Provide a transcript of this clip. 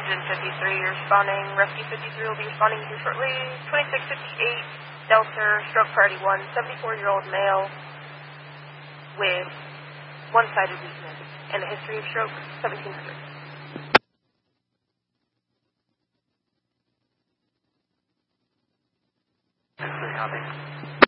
you're responding. Rescue 53 will be responding to you shortly. 2658, Delta, stroke priority 1, 74-year-old male with one-sided weakness and a history of stroke, 1700. Copy.